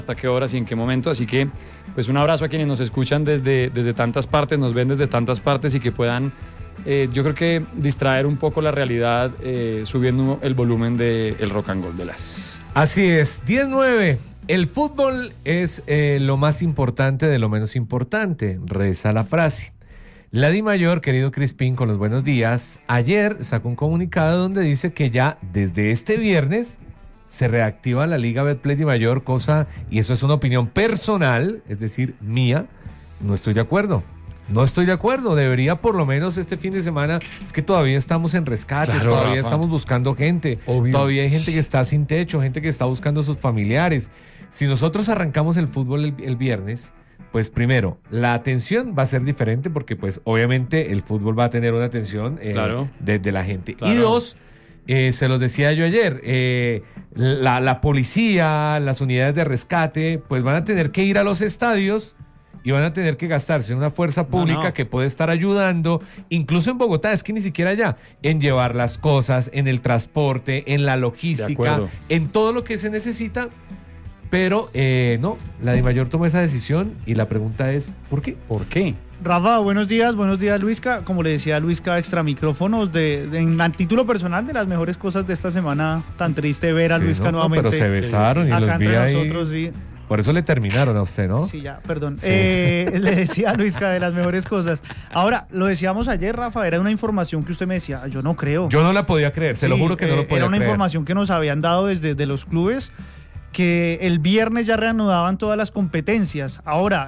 hasta qué horas y en qué momento, así que pues un abrazo a quienes nos escuchan desde tantas partes, nos ven desde tantas partes y que puedan, yo creo que distraer un poco la realidad subiendo el volumen del Rock and Gold de las. Así es, 10-9. El fútbol es lo más importante de lo menos importante, reza la frase. La Dimayor, querido Crispín, con los buenos días, ayer sacó un comunicado donde dice que ya desde este viernes se reactiva la Liga Betplay Dimayor, cosa, y eso es una opinión personal, es decir, mía, no estoy de acuerdo. No estoy de acuerdo, debería por lo menos este fin de semana, es que todavía estamos en rescates, claro, todavía Rafa, estamos buscando gente, obvio. Todavía hay gente que está sin techo, gente que está buscando a sus familiares. Si nosotros arrancamos el fútbol el viernes, pues primero, la atención va a ser diferente porque pues obviamente el fútbol va a tener una atención claro, de la gente. Claro. Y dos, se los decía yo ayer, la policía, las unidades de rescate, pues van a tener que ir a los estadios y van a tener que gastarse en una fuerza pública que puede estar ayudando, incluso en Bogotá, es que ni siquiera allá, en llevar las cosas, en el transporte, en la logística, en todo lo que se necesita. Pero no, la Dimayor tomó esa decisión y la pregunta es, ¿por qué? ¿Por qué? Rafa, buenos días Luisca. Como le decía Luisca, extra micrófonos, en título personal, de las mejores cosas de esta semana tan triste ver a Luisca nuevamente. Pero se besaron y acá los vi entre ahí. nosotros, sí. Por eso le terminaron a usted, ¿no? Sí, ya, perdón. Sí. Le decía a Luisca de las mejores cosas. Ahora, lo decíamos ayer, Rafa, era una información que usted me decía, yo no creo. Yo no la podía creer, se lo juro que no lo podía creer. Era una información que nos habían dado desde de los clubes, que el viernes ya reanudaban todas las competencias. Ahora,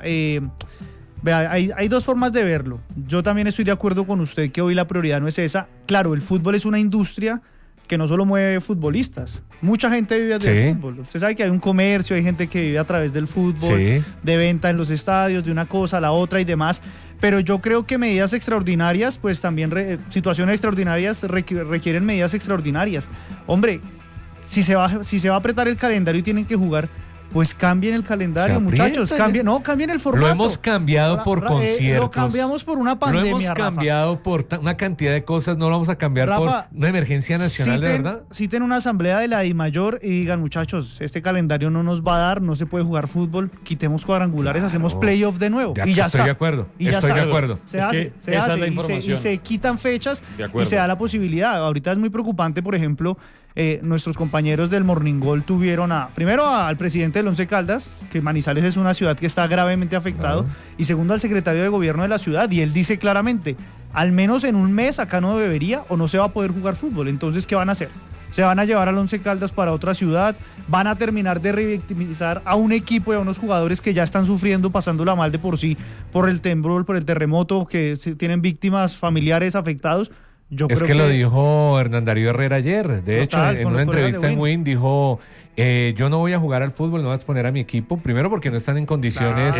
vea, hay dos formas de verlo. Yo también estoy de acuerdo con usted que hoy la prioridad no es esa. Claro, el fútbol es una industria que no solo mueve futbolistas. Mucha gente vive del fútbol. Usted sabe que hay un comercio, hay gente que vive a través del fútbol, de venta en los estadios, de una cosa a la otra y demás. Pero yo creo que medidas extraordinarias, pues también situaciones extraordinarias requieren medidas extraordinarias. Hombre, si se va a apretar el calendario y tienen que jugar, pues cambien el calendario, muchachos. Cambien el formato. Lo hemos cambiado por conciertos. Lo cambiamos por una pandemia, Lo hemos cambiado, Rafa, por una cantidad de cosas. No lo vamos a cambiar, Rafa, por una emergencia nacional, de verdad. Citen una asamblea de la Dimayor y digan, muchachos, este calendario no nos va a dar, no se puede jugar fútbol, quitemos cuadrangulares, hacemos playoff de nuevo. Y ya estoy está. De acuerdo. Y ya estoy está. de acuerdo. Se hace la información. Y se quitan fechas y se da la posibilidad. Ahorita es muy preocupante, por ejemplo, nuestros compañeros del Morning Gold tuvieron primero al presidente del Once Caldas, que Manizales es una ciudad que está gravemente afectado, y segundo al secretario de gobierno de la ciudad, y él dice claramente, al menos en un mes acá no debería o no se va a poder jugar fútbol. Entonces, ¿qué van a hacer? Se van a llevar al Once Caldas para otra ciudad, van a terminar de revictimizar a un equipo y a unos jugadores que ya están sufriendo, pasándola mal de por sí, por el temblor, por el terremoto, que tienen víctimas familiares afectados. Es que lo dijo Hernán Darío Herrera ayer. De hecho, en una entrevista en Win dijo, yo no voy a jugar al fútbol, no voy a exponer a mi equipo, primero porque no están en condiciones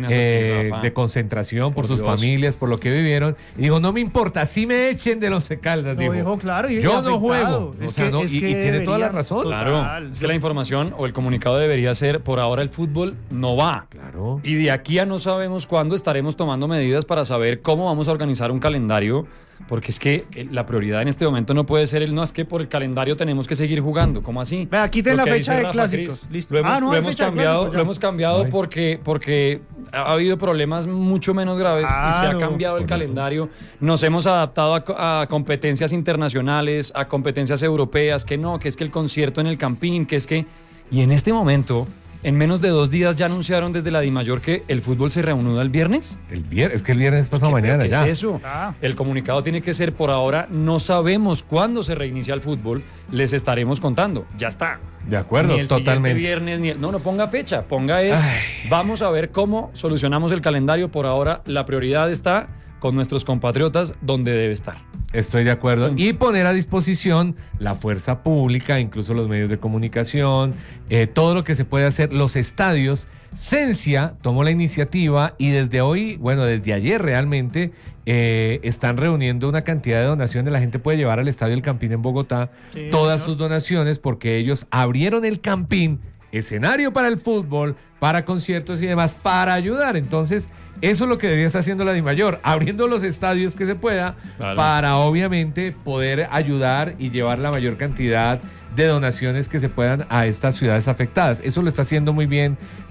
de concentración por sus familias, por lo que vivieron. Y digo, no me importa, si me echen de los Caldas. Dijo, claro, yo no juego. Y tiene toda la razón. Claro, es que la información o el comunicado debería ser, por ahora el fútbol no va. Claro. Y de aquí a no sabemos cuándo estaremos tomando medidas para saber cómo vamos a organizar un calendario. Porque es que la prioridad en este momento no puede ser es que por el calendario tenemos que seguir jugando. ¿Cómo así? Vea, quiten la fecha de clásicos. Listo. Lo hemos cambiado porque ha habido problemas mucho menos graves y se ha cambiado el calendario. Nos hemos adaptado a competencias internacionales, a competencias europeas, que es que el concierto en el Campín, y en este momento, en menos de 2 días ya anunciaron desde la Dimayor que el fútbol se reanuda el viernes. Es que el viernes pasado mañana ya. ¿Qué es eso? El comunicado tiene que ser, por ahora no sabemos cuándo se reinicia el fútbol, les estaremos contando. Ya está. De acuerdo, ni el totalmente. Viernes, no ponga fecha, vamos a ver cómo solucionamos el calendario. Por ahora la prioridad está con nuestros compatriotas donde debe estar. Estoy de acuerdo. Y poner a disposición la fuerza pública, incluso los medios de comunicación, todo lo que se puede hacer, los estadios. Cencia tomó la iniciativa y desde hoy, desde ayer realmente, están reuniendo una cantidad de donaciones. La gente puede llevar al Estadio El Campín en Bogotá todas sus donaciones porque ellos abrieron el Campín, escenario para el fútbol, para conciertos y demás, para ayudar. Entonces, eso es lo que debería estar haciendo la Dimayor, abriendo los estadios que se pueda, para obviamente poder ayudar y llevar la mayor cantidad de donaciones que se puedan a estas ciudades afectadas. Eso lo está haciendo muy bien